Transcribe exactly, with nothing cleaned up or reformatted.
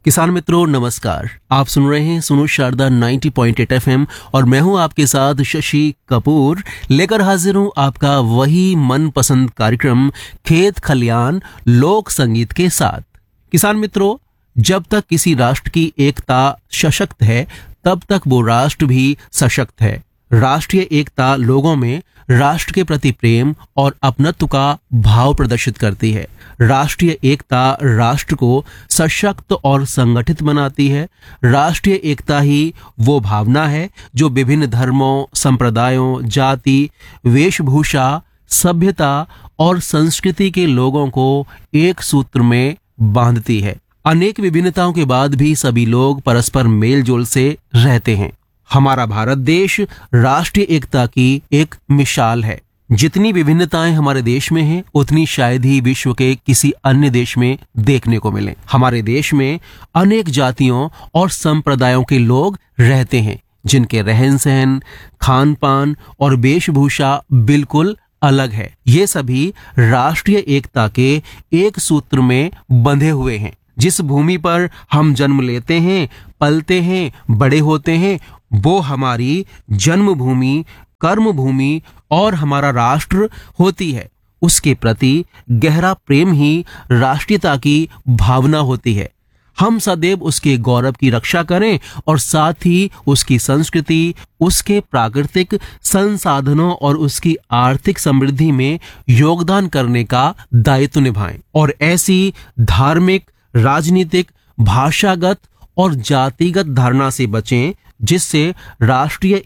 किसान मित्रों नमस्कार। आप सुन रहे हैं सुनो शारदा नब्बे पॉइंट आठ एफएम और मैं हूं आपके साथ शशि कपूर, लेकर हाजिर हूं आपका वही मनपसंद कार्यक्रम खेत खलियान लोक संगीत के साथ। किसान मित्रों, जब तक किसी राष्ट्र की एकता सशक्त है तब तक वो राष्ट्र भी सशक्त है। राष्ट्रीय एकता लोगों में राष्ट्र के प्रति प्रेम और अपनत्व का भाव प्रदर्शित करती है। राष्ट्रीय एकता राष्ट्र को सशक्त और संगठित बनाती है। राष्ट्रीय एकता ही वो भावना है जो विभिन्न धर्मों, संप्रदायों, जाति, वेशभूषा, सभ्यता और संस्कृति के लोगों को एक सूत्र में बांधती है। अनेक विभिन्नताओं के बाद भी सभी लोग परस्पर मेल जोल से रहते हैं। हमारा भारत देश राष्ट्रीय एकता की एक मिसाल है। जितनी विभिन्नताएं हमारे देश में हैं, उतनी शायद ही विश्व के किसी अन्य देश में देखने को मिले। हमारे देश में अनेक जातियों और संप्रदायों के लोग रहते हैं, जिनके रहन सहन, खान पान और वेशभूषा बिल्कुल अलग है। ये सभी राष्ट्रीय एकता के एक सूत्र में बंधे हुए हैं। जिस भूमि पर हम जन्म लेते हैं, पलते हैं, बड़े होते हैं, वो हमारी जन्मभूमि, कर्म भूमि और हमारा राष्ट्र होती है। उसके प्रति गहरा प्रेम ही राष्ट्रीयता की भावना होती है। हम सदैव उसके गौरव की रक्षा करें और साथ ही उसकी संस्कृति, उसके प्राकृतिक संसाधनों और उसकी आर्थिक समृद्धि में योगदान करने का दायित्व निभाएं और ऐसी धार्मिक, राजनीतिक, भाषागत और जातिगत धारणा से बचें जिससे राष्ट्रीय